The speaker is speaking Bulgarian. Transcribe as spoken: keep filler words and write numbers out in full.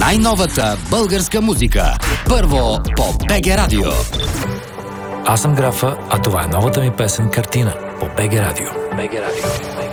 Най-новата българска музика. Първо по БГ Радио. Аз съм Графа, а това е новата ми песен "Картина" по БГ Радио. БГ Радио.